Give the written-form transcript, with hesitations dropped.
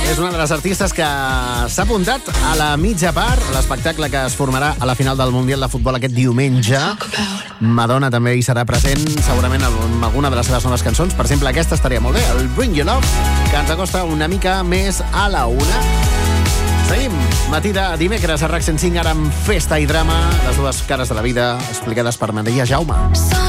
és una de les artistes que s'ha apuntat a la mitja part, a l'espectacle que es formarà a la final del Mundial de Futbol aquest diumenge. Madonna també hi serà present, segurament amb alguna de les seves noves cançons. Per exemple, aquesta estaria molt bé, el Bring Your Love, que ens acosta una mica més a la una. Seguim, matí de dimecres a RAC 105, ara amb festa i drama, les dues cares de la vida explicades per Maria Jaume.